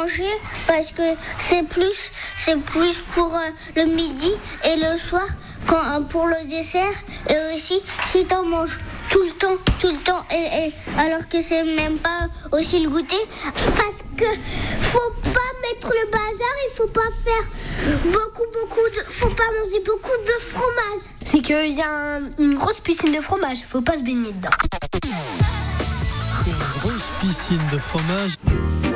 manger parce que c'est plus pour le midi et le soir pour le dessert. Et aussi, si t'en manges tout le temps, et alors que c'est même pas aussi le goûter, parce que faut pas mettre le bazar, il faut pas faire faut pas manger beaucoup de fromage. C'est qu'il y a une grosse piscine de fromage, faut pas se baigner dedans. Une grosse piscine de fromage.